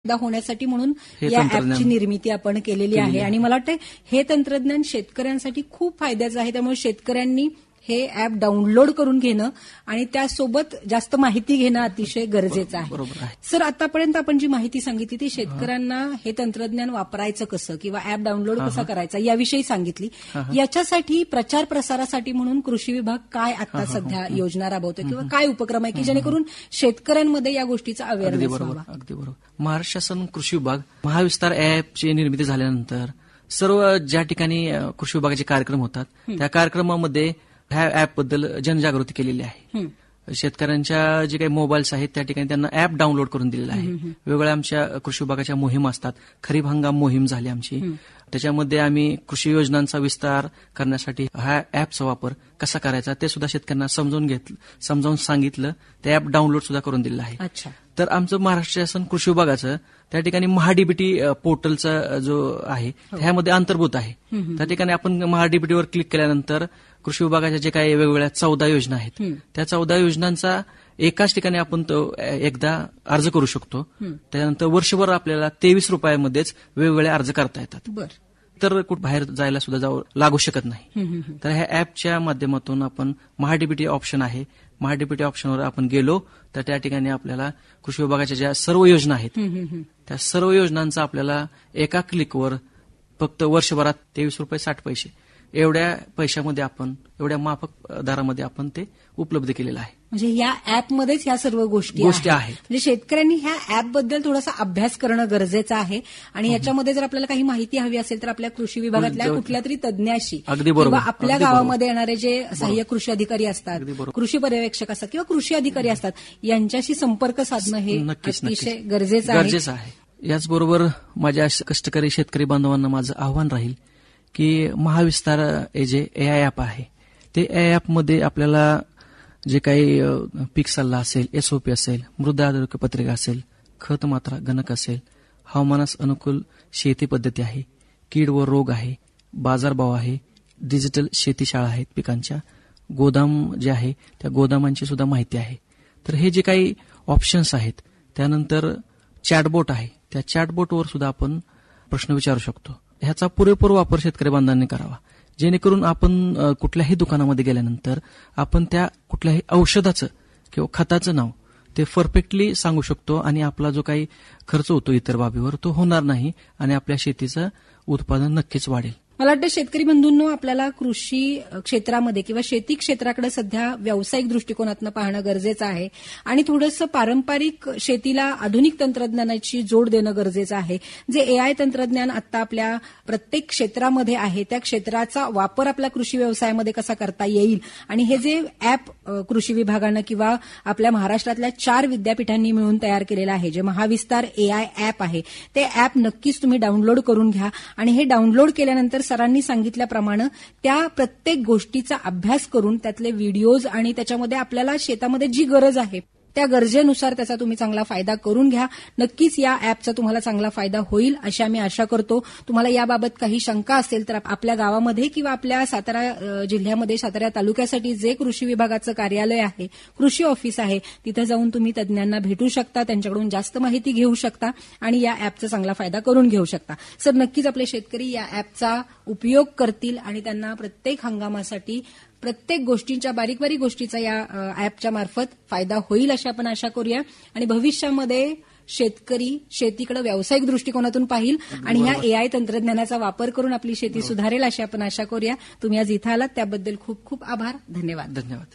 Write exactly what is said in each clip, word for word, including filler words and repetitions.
होण्यासाठी म्हणून या ऍपची निर्मिती आपण केलेली आहे आणि मला वाटतं हे तंत्रज्ञान शेतकऱ्यांसाठी खूप फायद्याचं आहे. त्यामुळे शेतकऱ्यांनी हे ऍप डाउनलोड करून घेणं आणि त्यासोबत जास्त माहिती घेणं अतिशय गरजेचं आहे. सर, आतापर्यंत आपण जी माहिती सांगितली ती शेतकऱ्यांना हे तंत्रज्ञान वापरायचं कसं किंवा ऍप डाउनलोड कसा करायचा याविषयी सांगितली. याच्यासाठी प्रचार प्रसारासाठी म्हणून कृषी विभाग काय आता सध्या योजना राबवतोय किंवा काय उपक्रम आहे की जेणेकरून शेतकऱ्यांमध्ये या गोष्टीचा अवेअरनेस व्हावा? अगदी बरोबर. महाराष्ट्र शासन कृषी विभाग महाविस्तार ऍपची निर्मिती झाल्यानंतर सर्व ज्या ठिकाणी कृषी विभागाचे कार्यक्रम होतात त्या कार्यक्रमामध्ये ह्या ऍपबद्दल जनजागृती केलेली आहे. शेतकऱ्यांच्या जे काही मोबाईल्स आहेत त्या ठिकाणी त्यांना ऍप डाउनलोड करून दिलेलं आहे. वेगवेगळ्या आमच्या कृषी विभागाच्या मोहीम असतात. खरीप हंगाम मोहीम झाली आमची. त्याच्यामध्ये आम्ही कृषी योजनांचा विस्तार करण्यासाठी हा ऍपचा वापर कसा करायचा ते सुद्धा शेतकऱ्यांना समजून घेतलं समजावून सांगितलं. ते ऍप डाउनलोड सुद्धा करून दिलेलं आहे. तर आमचं महाराष्ट्र शासन कृषी विभागाचं त्या ठिकाणी महाडीबीटी पोर्टलचा जो आहे त्यामध्ये अंतर्भूत आहे. त्या ठिकाणी आपण महाडीबीटीवर क्लिक केल्यानंतर कृषी विभागाच्या जे काही वेगवेगळ्या चौदा योजना आहेत त्या चौदा योजनांचा एकाच ठिकाणी आपण तो एकदा अर्ज करू शकतो. त्यानंतर वर्षभर आपल्याला तेवीस रुपयामध्येच वेगवेगळे अर्ज करता येतात. तर कुठे बाहेर जायला सुद्धा जाऊ लागू शकत नाही. तर ह्या ऍपच्या माध्यमातून आपण महाडीबीटी ऑप्शन आहे महाडीबीटी ऑप्शनवर आपण गेलो तर त्या ठिकाणी आपल्याला कृषी विभागाच्या ज्या सर्व योजना आहेत त्या सर्व योजनांचा आपल्याला एका क्लिकवर फक्त वर्षभरात तेवीस रुपये साठ पैसे एवढ्या पैशामध्ये आपण एवढ्या माफक दरामध्ये आपण ते उपलब्ध केलेलं आहे. म्हणजे या ऍपमध्येच ह्या सर्व गोष्टी गोष्टी आहेत. म्हणजे शेतकऱ्यांनी ह्या ऍपबद्दल थोडासा अभ्यास करणं गरजेचं आहे आणि याच्यामध्ये जर आपल्याला काही माहिती हवी असेल तर आपल्या कृषी विभागातल्या कुठल्या तरी तज्ज्ञाशी किंवा आपल्या गावामध्ये येणारे जे सहाय्यक कृषी अधिकारी असतात, कृषी पर्यवेक्षक असतात किंवा कृषी अधिकारी असतात यांच्याशी संपर्क साधणं हे अतिशय गरजेचं आहे. याचबरोबर माझ्या कष्टकरी शेतकरी बांधवांना माझं आव्हान राहील की महाविस्तार हे जे एआय ऍप आहे ते एआय ऍपमध्ये आपल्याला जे काही पीक सल्ला असेल, एसओपी असेल, मृदा आरोग्य पत्रिका असेल, खत मात्रा गणक असेल, हवामानास अनुकूल शेती पद्धती आहे, कीड व रोग आहे, बाजारभाव आहे, डिजिटल शेतीशाळा आहेत पिकांच्या, गोदाम जे आहे त्या गोदामांची सुद्धा माहिती आहे. तर हे जे काही ऑप्शन्स आहेत त्यानंतर चॅटबोट आहे त्या चॅटबोटवर सुद्धा आपण प्रश्न विचारू शकतो. ह्याचा पुरेपूर वापर शेतकरी बांधवांनी करावा जेणेकरून आपण कुठल्याही दुकानामध्ये गेल्यानंतर आपण त्या कुठल्याही औषधाचं किंवा खताचं नाव ते परफेक्टली सांगू शकतो आणि आपला जो काही खर्च होतो इतर बाबीवर तो होणार नाही आणि आपल्या शेतीचं उत्पादन नक्कीच वाढेल. मला वाटतं शेतकरी बंधूंनो आपल्याला कृषी क्षेत्रामध्ये किंवा शेती क्षेत्राकडे सध्या व्यावसायिक दृष्टिकोनातून पाहणं गरजेचं आहे आणि थोडंसं पारंपरिक शेतीला आधुनिक तंत्रज्ञानाची जोड देणं गरजेचं आहे. जे एआय तंत्रज्ञान आता आपल्या प्रत्येक क्षेत्रामध्ये आहे त्या क्षेत्राचा वापर आपल्या कृषी व्यवसायामध्ये कसा करता येईल आणि हे जे ऍप कृषी विभागानं किंवा आपल्या महाराष्ट्रातल्या चार विद्यापीठांनी मिळून तयार केलेलं आहे जे महाविस्तार एआय ऍप आहे ते ऍप नक्कीच तुम्ही डाउनलोड करून घ्या आणि हे डाउनलोड केल्यानंतर सरांनी सांगितल्याप्रमाणे त्या प्रत्येक गोष्टीचा अभ्यास करून त्यातले व्हिडिओज आणि त्याच्यामध्ये आपल्याला शेतामध्ये जी गरज आहे त्या गरजेनुसार त्याचा तुम्ही चांगला फायदा करून घ्या. नक्कीच या ऍपचा तुम्हाला चांगला फायदा होईल अशी आम्ही आशा करतो. तुम्हाला याबाबत काही शंका असेल तर आपल्या गावामध्ये किंवा आपल्या सातारा जिल्ह्यामध्ये सातारा तालुक्यासाठी जे कृषी विभागाचं कार्यालय आहे, कृषी ऑफिस आहे, तिथं जाऊन तुम्ही तज्ज्ञांना भेटू शकता, त्यांच्याकडून जास्त माहिती घेऊ शकता आणि या ऍपचा चांगला फायदा करून घेऊ शकता. सर, नक्कीच आपले शेतकरी या ऍपचा उपयोग करतील आणि त्यांना प्रत्येक हंगामासाठी प्रत्येक गोष्टींच्या बारीक बारीक गोष्टीचा या ऍपच्या मार्फत फायदा होईल अशी आपण आशा करूया आणि भविष्यामध्ये शेतकरी शेतीकडे व्यावसायिक दृष्टिकोनातून पाहिल आणि ह्या एआय तंत्रज्ञानाचा वापर करून आपली शेती सुधारेल अशी आपण आशा करूया. तुम्ही आज इथं आलात त्याबद्दल खूप खूप आभार. धन्यवाद. धन्यवाद.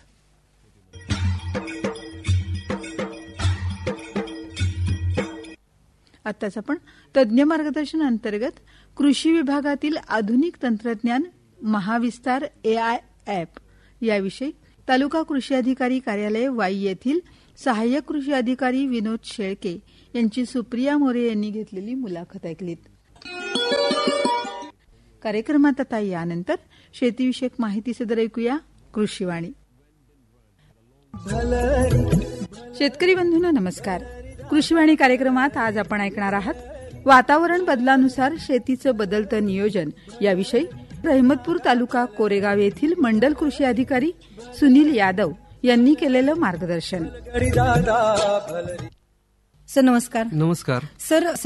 आताच आपण तज्ज्ञ मार्गदर्शन अंतर्गत कृषी विभागातील आधुनिक तंत्रज्ञान महाविस्तार एआय ऍप याविषयी तालुका कृषी अधिकारी कार्यालय वाई येथील सहाय्यक कृषी अधिकारी विनोद शेळके यांची सुप्रिया मोरे यांनी घेतलेली मुलाखत ऐकलीत. कार्यक्रमात आता यानंतर शेतीविषयक माहिती सदर ऐकूया कृषीवाणी. शेतकरी बंधूंनो नमस्कार. कृषीवाणी कार्यक्रमात आज आपण ऐकणार आहात वातावरण बदलानुसार शेतीचं बदलतं नियोजन याविषयी रहमतपूर तालुका कोरेगाव येथील मंडल कृषी अधिकारी सुनील यादव यांनी केलेलं मार्गदर्शन. सर नमस्कार. नमस्कार सर